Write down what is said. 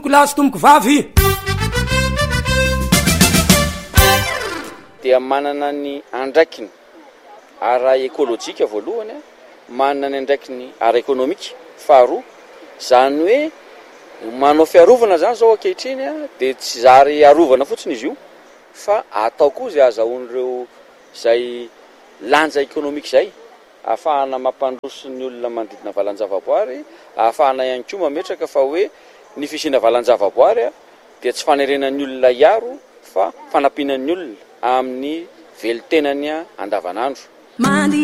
tomboko lahy sy tomboko vavy. Dia manana ny andraikiny ara ekôlôjika voalohany, manana ny andraikiny ara ekonomika faharoa, zany hoe manao fiarovana zany zao ankehitriny dia tsy zary arovana fotsiny izy io fa atao koa izay azahoan'ireo izay lanja ekonomika izay, ahafahana mampandroso ny olona manodidina valan-javaboary, ahafahana ihany koa mametraka fa hoe ny fisiana valan-javaboary dia tsy fanerenan'ny olona iaro fa fanampianan'ny olona amin'ny velitenany andavanandro.